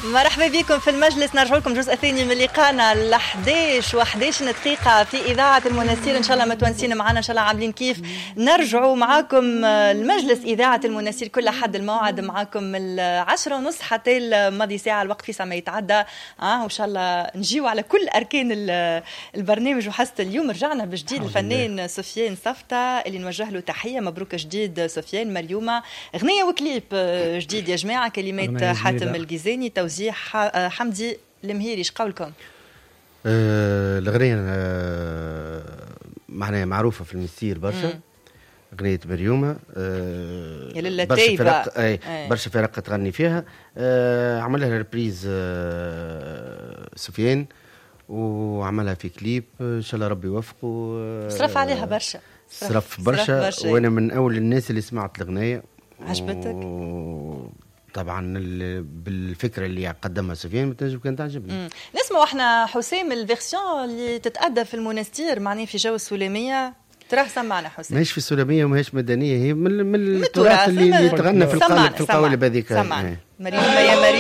مرحبا بكم في المجلس. نرجع لكم جزء ثاني من لقاءنا ال 11 و11 دقيقة في إذاعة المنستير. إن شاء الله متونسين معنا، إن شاء الله عاملين كيف. نرجعوا معاكم المجلس إذاعة المنستير كل حد الموعد معاكم من 10:30 حتى الماضي ساعة، الوقت في ساعة يتعدى. وإن شاء الله نجيو على كل أركان البرنامج. وحسة اليوم رجعنا بجديد الفنان سفيان صفطة اللي نوجه له تحية. مبروك جديد سفيان. مليومة أغنية وكليب جديد يا جماعة، كلمات حاتم الجيزاني، توزيع حمدي المهيري. ايش قولكم؟ الأغنية معناها معروفة في المسير برشا. أغنية مريومة يا للتيبة برشا فرق تغني فيها. عملها ريبريز سفيان وعملها في كليب. إن شاء الله ربي يوفقه. صرف عليها برشا، صرف برشا. وأنا من أول الناس اللي سمعت الأغنية. عجبتك؟ طبعا بالفكره اللي قدمها سفيان بتنجم كانت تعجبني. نسمعوا احنا حسام الفيرسيون اللي تتأدى في المنستير معناه في جو السلاميه. تراه سمعنا حسام. ماهيش في السلاميه وماهيش مدنيه، هي من التراث اللي يتغنى في القوالب هذيك. سمعنا مريم يا مريم.